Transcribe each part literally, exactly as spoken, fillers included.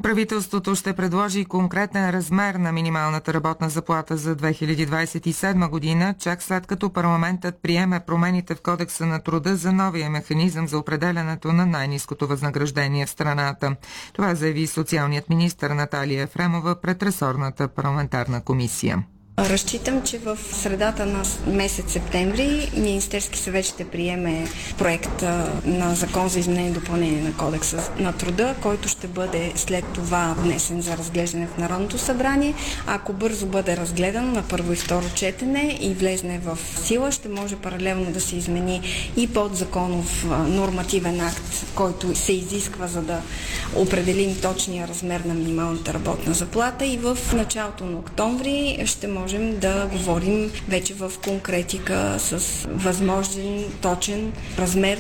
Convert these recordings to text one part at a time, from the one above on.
Правителството ще предложи конкретен размер на минималната работна заплата за две хиляди двадесет и седма година, чак след като парламентът приеме промените в Кодекса на труда за новия механизъм за определянето на най-ниското възнаграждение в страната. Това заяви социалният министър Наталия Ефремова пред ресорната парламентарна комисия. Разчитам, че в средата на месец септември Министерски съвет ще приеме проект на закон за изменение и допълнение на Кодекса на труда, който ще бъде след това внесен за разглеждане в Народното събрание. Ако бързо бъде разгледан на първо и второ четене и влезне в сила, ще може паралелно да се измени и подзаконов нормативен акт, който се изисква, за да определим точния размер на минималната работна заплата, и в началото на октомври ще може можем да говорим вече в конкретика с възможен точен размер.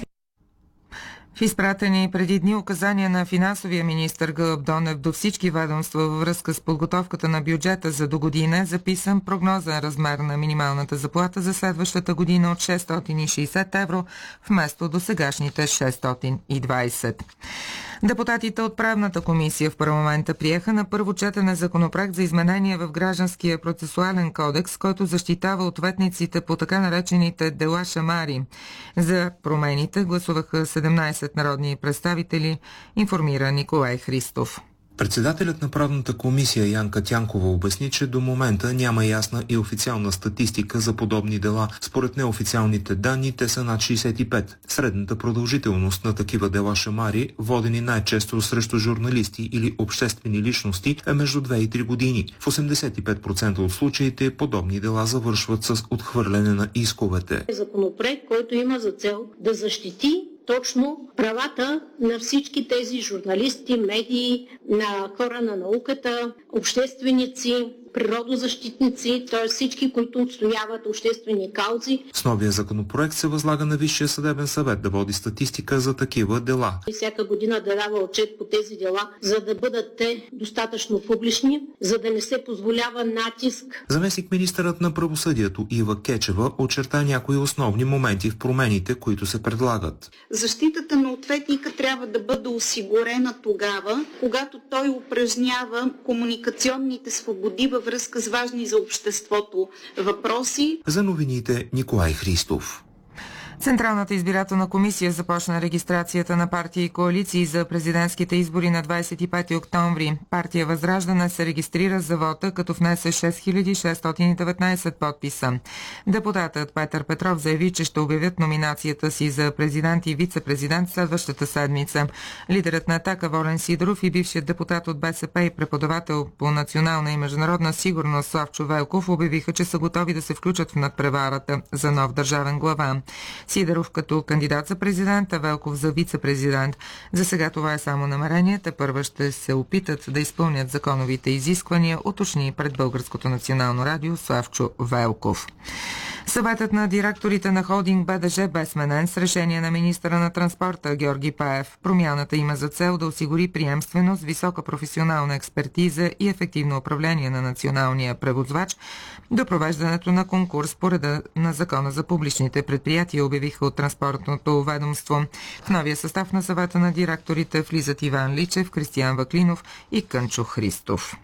В изпратени преди дни указания на финансовия министър Гълъб Донев до всички ведомства във връзка с подготовката на бюджета за догодина е записан прогнозен размер на минималната заплата за следващата година от шестстотин и шейсет евро вместо досегашните шестстотин и двадесет. Депутатите от Правната комисия в парламента приеха на първо четене законопроект за изменение в Гражданския процесуален кодекс, който защитава ответниците по така наречените дела шамари. За промените гласуваха седемнадесет народни представители, информира Николай Христов. Председателят на Правната комисия Янка Тянкова обясни, че до момента няма ясна и официална статистика за подобни дела. Според неофициалните данни те са над шейсет и пет. Средната продължителност на такива дела шамари, водени най-често срещу журналисти или обществени личности, е между две и три години. В осемдесет и пет процента от случаите подобни дела завършват с отхвърляне на исковете. Законопроект, който има за цел да защити точно правата на всички тези журналисти, медии, на хора на науката, общественици, природозащитници, т.е. всички, които отстояват обществени каузи. С новия законопроект се възлага на Висшия съдебен съвет да води статистика за такива дела. И всяка година да дава отчет по тези дела, за да бъдат те достатъчно публични, за да не се позволява натиск. Заместник-министърът на правосъдието Ива Кечева очерта някои основни моменти в промените, които се предлагат. Защитата на ответника трябва да бъде осигурена тогава, когато той упражнява комуникационните свободи във връзка с важни за обществото въпроси. За новините Николай Христов. Централната избирателна комисия започна регистрацията на партии и коалиции за президентските избори на двадесет и пети октомври. Партия Възраждане се регистрира за вота, като внесе шест хиляди шестстотин и деветнадесет подписа. Депутатът Петър Петров заяви, че ще обявят номинацията си за президент и вице-президент следващата седмица. Лидерът на Атака Волен Сидоров и бившият депутат от БСП и преподавател по национална и международна сигурност Славчо Велков обявиха, че са готови да се включат в надпреварата за нов държавен глава. Сидоров като кандидат за президент, а Велков за вице-президент. За сега това е само намерение. Те първа ще се опитат да изпълнят законовите изисквания, уточни пред Българското национално радио Славчо Велков. Съветът на директорите на холдинг БДЖ бе сменен с решение на министъра на транспорта Георги Паев. Промяната има за цел да осигури приемственост, висока професионална експертиза и ефективно управление на националния превозвач до провеждането на конкурс по реда на Закона за публичните предприятия, обявиха от транспортното ведомство. В новия състав на съвета на директорите влизат Иван Личев, Кристиян Ваклинов и Кънчо Христов.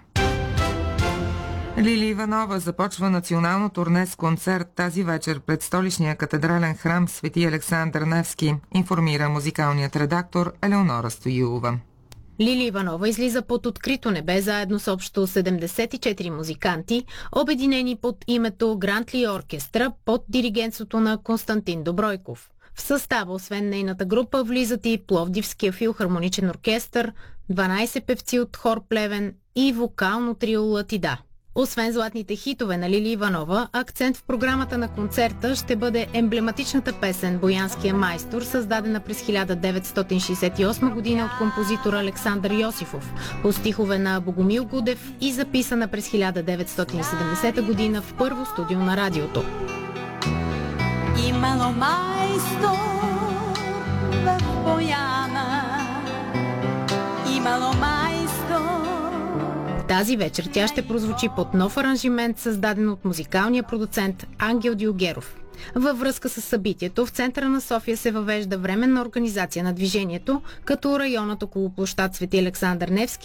Лили Иванова започва национално турне с концерт тази вечер пред столичния катедрален храм Свети Александър Невски, информира музикалният редактор Елеонора Стоилова. Лили Иванова излиза под открито небе заедно с общо седемдесет и четири музиканти, обединени под името Грантли Оркестра под диригентството на Константин Добройков. В състава, освен нейната група, влизат и Пловдивския филхармоничен оркестър, дванадесет певци от хор Плевен и вокално трио Латида. Освен златните хитове на Лили Иванова, акцент в програмата на концерта ще бъде емблематичната песен «Боянския майстор», създадена през хиляда деветстотин шейсет и осма година от композитора Александър Йосифов, по стихове на Богомил Гудев и записана през хиляда деветстотин и седемдесета година в първо студио на радиото. Имало майстор в Бояна, имало майстор. Тази вечер тя ще прозвучи под нов аранжимент, създаден от музикалния продуцент Ангел Дилгеров. Във връзка с събитието, в центъра на София се въвежда временна организация на движението, като районът около площад Свети Александър Невски